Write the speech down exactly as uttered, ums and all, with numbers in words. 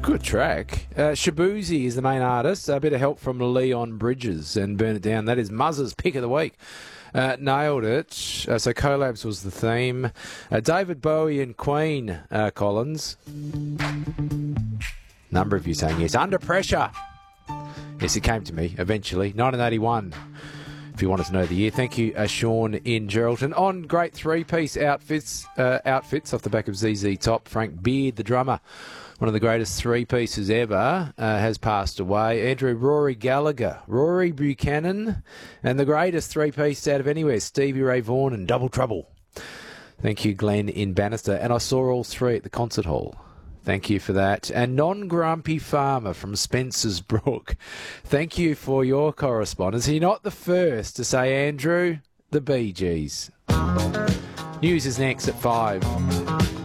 Good track. Uh, Shabuzi is the main artist. A bit of help from Leon Bridges and Burn It Down. That is Muzz's pick of the week. Uh, nailed it. Uh, so collabs was the theme. Uh, David Bowie and Queen, uh, Collins. Number of you saying yes. Under Pressure. Yes, it came to me eventually. nineteen eighty-one. If you wanted to know the year. Thank you, uh, Sean in Geraldton. On great three-piece outfits, uh, outfits off the back of Z Z Top, Frank Beard, the drummer, one of the greatest three pieces ever, uh, has passed away. Andrew Rory Gallagher, Rory Buchanan, and the greatest three-piece out of anywhere, Stevie Ray Vaughan and Double Trouble. Thank you, Glenn in Bannister. And I saw all three at the concert hall. Thank you for that. And Non-Grumpy Farmer from Spencer's Brook. Thank you for your correspondence. You're not the first to say, Andrew, the Bee Gees. News is next at five.